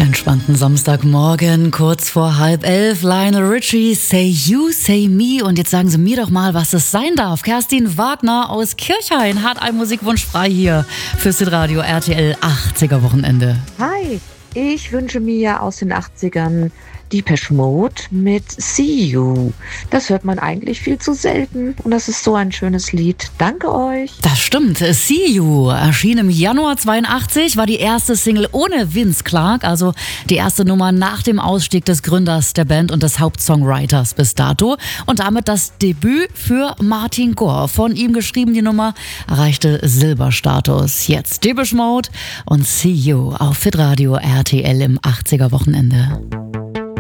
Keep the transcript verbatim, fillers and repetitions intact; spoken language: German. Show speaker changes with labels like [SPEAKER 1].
[SPEAKER 1] Entspannten Samstagmorgen, kurz vor halb elf. Lionel Richie, Say You, Say Me. Und jetzt sagen Sie mir doch mal, was es sein darf. Kerstin Wagner aus Kirchhain hat einen Musikwunsch frei hier fürs Radio R T L achtziger Wochenende.
[SPEAKER 2] Hi, ich wünsche mir aus den achtzigern Depeche Mode mit See You. Das hört man eigentlich viel zu selten und das ist so ein schönes Lied. Danke euch.
[SPEAKER 1] Das stimmt. See You erschien im Januar zweiundachtzig, war die erste Single ohne Vince Clarke, also die erste Nummer nach dem Ausstieg des Gründers der Band und des Hauptsongwriters bis dato und damit das Debüt für Martin Gore. Von ihm geschrieben, die Nummer erreichte Silberstatus. Jetzt Depeche Mode und See You auf Fit Radio R T L im achtziger Wochenende.